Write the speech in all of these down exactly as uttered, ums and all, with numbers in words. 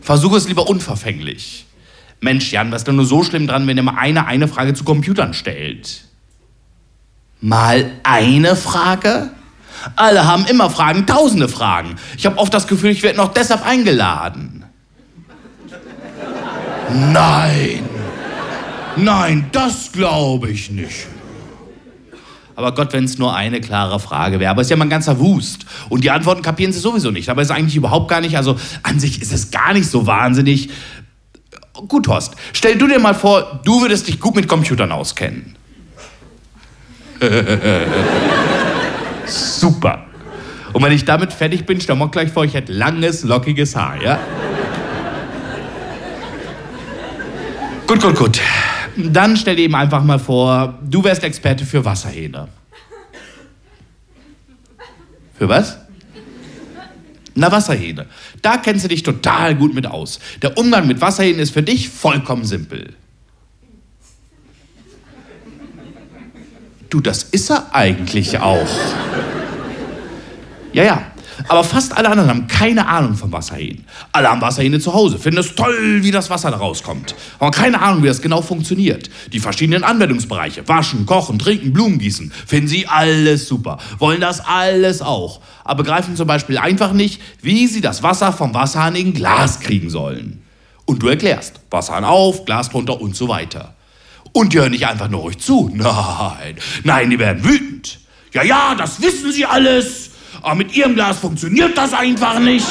Versuche es lieber unverfänglich. Mensch, Jan, was ist denn nur so schlimm dran, wenn ihr mal eine, eine Frage zu Computern stellt? Mal eine Frage? Alle haben immer Fragen, tausende Fragen. Ich habe oft das Gefühl, ich werde noch deshalb eingeladen. Nein, nein, das glaube ich nicht. Aber Gott, wenn es nur eine klare Frage wäre. Aber es ist ja mal ein ganzer Wust. Und die Antworten kapieren sie sowieso nicht. Aber es ist eigentlich überhaupt gar nicht, also an sich ist es gar nicht so wahnsinnig. Gut, Horst, stell du dir mal vor, du würdest dich gut mit Computern auskennen. Super. Und wenn ich damit fertig bin, stell mal gleich vor, ich hätte langes, lockiges Haar, ja? Gut, gut, gut. Dann stell dir eben einfach mal vor, du wärst Experte für Wasserhähne. Für was? Na, Wasserhähne. Da kennst du dich total gut mit aus. Der Umgang mit Wasserhähnen ist für dich vollkommen simpel. Du, das ist er eigentlich auch. Ja, ja. Aber fast alle anderen haben keine Ahnung von Wasserhähnen. Alle haben Wasserhähne zu Hause, finden es toll, wie das Wasser da rauskommt. Aber keine Ahnung, wie das genau funktioniert. Die verschiedenen Anwendungsbereiche, waschen, kochen, trinken, Blumen gießen, finden sie alles super. Wollen das alles auch. Aber begreifen zum Beispiel einfach nicht, wie sie das Wasser vom Wasserhahn in Glas kriegen sollen. Und du erklärst, Wasserhahn auf, Glas drunter und so weiter. Und die hören nicht einfach nur ruhig zu. Nein, nein, die werden wütend. Ja, ja, das wissen sie alles. Aber mit ihrem Glas funktioniert das einfach nicht.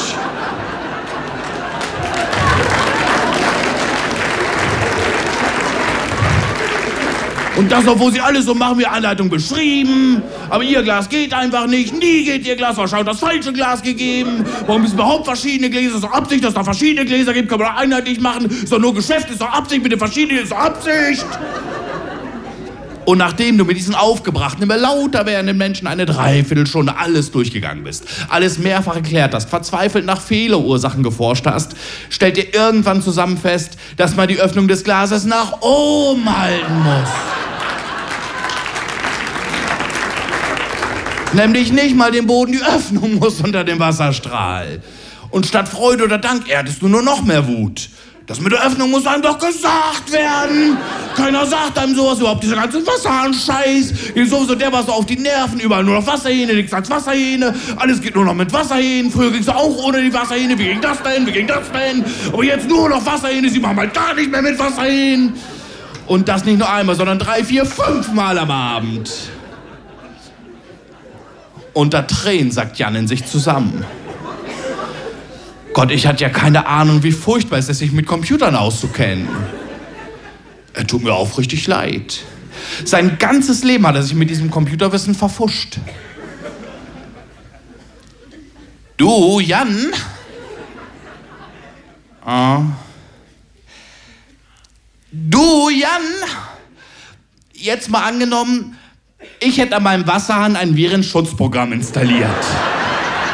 Und das, obwohl sie alles so machen, wie Anleitung beschrieben. Aber ihr Glas geht einfach nicht. Nie geht ihr Glas. Wahrscheinlich das falsche Glas gegeben. Warum ist überhaupt verschiedene Gläser? Ist doch Absicht, dass es da verschiedene Gläser gibt. Kann man doch einheitlich machen. Ist doch nur Geschäft. Ist doch Absicht mit den verschiedenen. Ist doch Absicht. Und nachdem du mit diesen aufgebrachten, immer lauter werdenden Menschen eine Dreiviertelstunde alles durchgegangen bist, alles mehrfach erklärt hast, verzweifelt nach Fehlerursachen geforscht hast, stellt dir irgendwann zusammen fest, dass man die Öffnung des Glases nach oben halten muss. Nämlich nicht mal den Boden, die Öffnung muss unter dem Wasserstrahl. Und statt Freude oder Dank erdest du nur noch mehr Wut. Das mit der Öffnung muss einem doch gesagt werden. Keiner sagt einem sowas, überhaupt dieser ganze Wasserhahn-Scheiß. Geht sowieso dermaßen auf die Nerven, überall nur noch Wasserhähne, nichts als Wasserhähne. Alles geht nur noch mit Wasserhähnen. Früher ging es auch ohne die Wasserhähne. Wie ging das denn? Wie ging das denn? Aber jetzt nur noch Wasserhähne. Sie machen halt gar nicht mehr mit Wasserhähnen. Und das nicht nur einmal, sondern drei, vier, fünf Mal am Abend. Unter Tränen sackt Jan in sich zusammen. Gott, ich hatte ja keine Ahnung, wie furchtbar es ist, sich mit Computern auszukennen. Er tut mir aufrichtig leid. Sein ganzes Leben hat er sich mit diesem Computerwissen verfuscht. Du, Jan? Ah. Du, Jan? Jetzt mal angenommen, ich hätte an meinem Wasserhahn ein Virenschutzprogramm installiert.